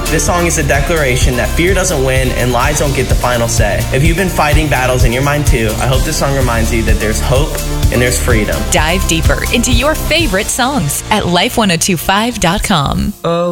This song is a declaration that fear doesn't win and lies don't get the final say. If you've been fighting battles in your mind too, I hope this song reminds you that there's hope and there's freedom. Dive deeper into your favorite songs at life1025.com.